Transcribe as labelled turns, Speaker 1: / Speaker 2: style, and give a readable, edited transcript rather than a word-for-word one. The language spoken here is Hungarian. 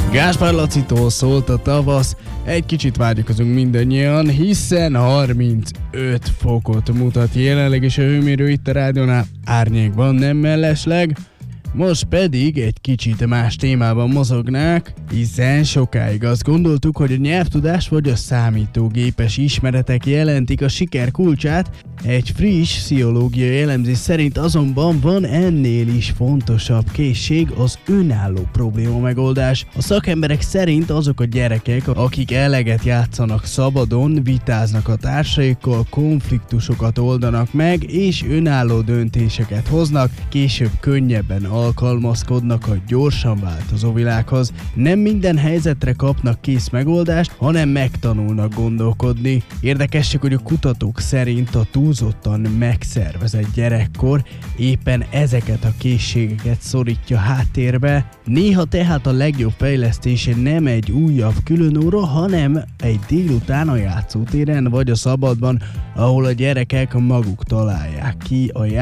Speaker 1: Gáspár Lacitól szólt a tavasz, egy kicsit vágyakozunk mindannyian, hiszen 35 fokot mutat jelenleg is a hőmérő itt a rádiónál, árnyékban, nem mellesleg. Most pedig egy kicsit más témában mozognák, hiszen sokáig azt gondoltuk, hogy a nyelvtudás vagy a számítógépes ismeretek jelentik a siker kulcsát. Egy friss pszichológiai elemzés szerint azonban van ennél is fontosabb készség, az önálló probléma megoldás. A szakemberek szerint azok a gyerekek, akik eleget játszanak szabadon, vitáznak a társaikkal, konfliktusokat oldanak meg és önálló döntéseket hoznak, később könnyebben alkalmazkodnak a gyorsan változó világhoz. Nem minden helyzetre kapnak kész megoldást, hanem megtanulnak gondolkodni. Érdekes, hogy a kutatók szerint a túlzottan megszervezett gyerekkor éppen ezeket a készségeket szorítja háttérbe. Néha tehát a legjobb fejlesztése nem egy újabb különóra, hanem egy délután a játszótéren vagy a szabadban, ahol a gyerekek maguk találják ki a